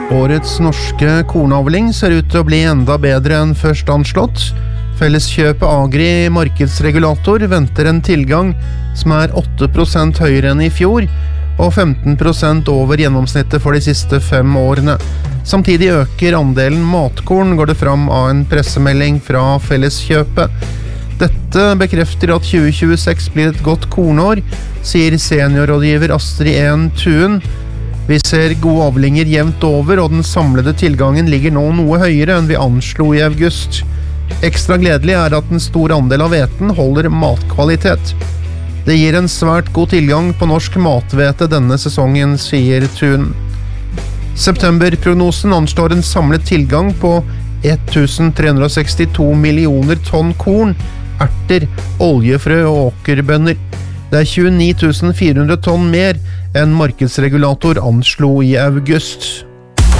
Årets norske kornavling ser ut til å bli enda bedre enn først anslått. Felleskjøpet Agri markedsregulator venter en tilgang som er 8% høyere enn i fjor, og 15% over gjennomsnittet for de siste 5 årene. Samtidig øker andelen matkorn, går det fram av en pressemelding fra Felleskjøpet. Dette bekrefter at 2026 blir et godt kornår, sier seniorrådgiver Astrid Ehn Thuen. Vi ser gode avlinger jevnt over, og den samlede tilgangen ligger nå noe høyere enn vi anslo i august. Ekstra gledelig er at en stor andel av hveten holder matkvalitet. Det gir en svært god tilgang på norsk mathvete denne sesongen, sier Thun. Septemberprognosen anslår en samlet tilgang på 1362 millioner tonn korn, erter, oljefrø og åkerbønner. Det er 29 400 tonn mer enn markedsregulator anslo i august.